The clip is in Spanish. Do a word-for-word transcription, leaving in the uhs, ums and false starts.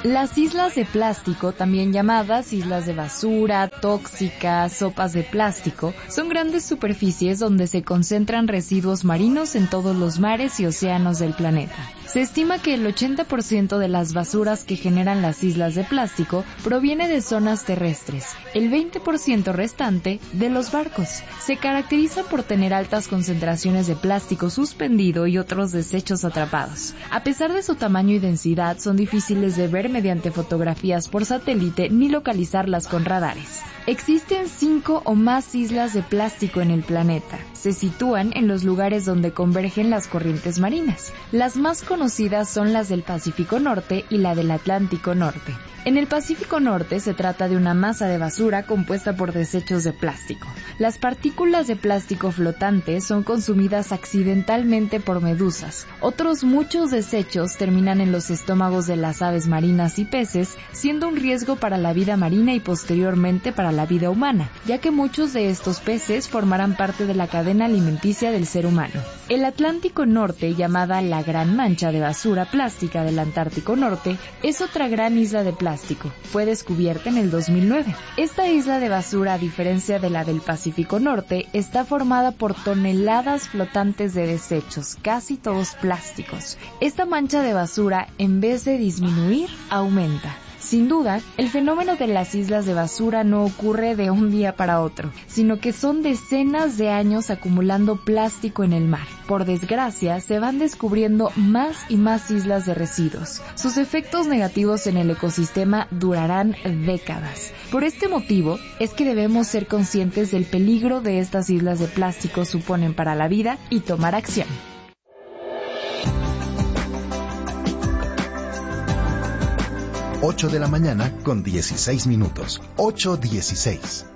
Las islas de plástico, también llamadas islas de basura, tóxicas, sopas de plástico, son grandes superficies donde se concentran residuos marinos en todos los mares y océanos del planeta. Se estima que el ochenta por ciento de las basuras que generan las islas de plástico proviene de zonas terrestres, el veinte por ciento restante de los barcos. Se caracteriza por tener altas concentraciones de plástico suspendido y otros desechos atrapados. A pesar de su tamaño y densidad, son difíciles de ver mediante fotografías por satélite ni localizarlas con radares. Existen cinco o más islas de plástico en el planeta. Se sitúan en los lugares donde convergen las corrientes marinas. Las más conocidas son las del Pacífico Norte y la del Atlántico Norte. En el Pacífico Norte se trata de una masa de basura compuesta por desechos de plástico. Las partículas de plástico flotantes son consumidas accidentalmente por medusas. Otros muchos desechos terminan en los estómagos de las aves marinas y peces, siendo un riesgo para la vida marina y posteriormente para la vida humana, ya que muchos de estos peces formarán parte de la cadena alimenticia del ser humano. El Atlántico Norte, llamada la Gran Mancha de Basura Plástica del Antártico Norte, es otra gran isla de plástico. Fue descubierta en el dos mil nueve. Esta isla de basura, a diferencia de la del Pacífico Norte, está formada por toneladas flotantes de desechos, casi todos plásticos. Esta mancha de basura, en vez de disminuir, aumenta. Sin duda, el fenómeno de las islas de basura no ocurre de un día para otro, sino que son decenas de años acumulando plástico en el mar. Por desgracia, se van descubriendo más y más islas de residuos. Sus efectos negativos en el ecosistema durarán décadas. Por este motivo, es que debemos ser conscientes del peligro de estas islas de plástico suponen para la vida y tomar acción. ocho de la mañana con dieciséis minutos. ocho dieciséis.